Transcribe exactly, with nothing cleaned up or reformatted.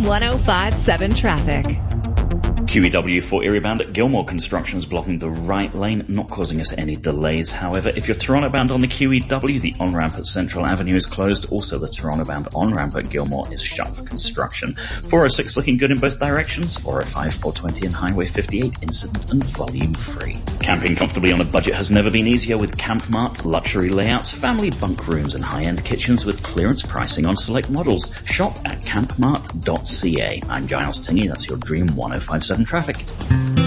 one oh five point seven traffic. Q E W for Erie-bound at Gilmore. Construction is blocking the right lane, not causing us any delays. However, if you're Toronto-bound on the Q E W, the on-ramp at Central Avenue is closed. Also, the Toronto-bound on-ramp at Gilmore is shut for construction. four oh six looking good in both directions. four oh five, four twenty and Highway fifty-eight incident and volume free. Camping comfortably on a budget has never been easier with Camp Mart. Luxury layouts, family bunk rooms and high-end kitchens with clearance pricing on select models. Shop at camp mart dot c a. I'm Giles Tingy. That's your Dream one oh five point seven traffic.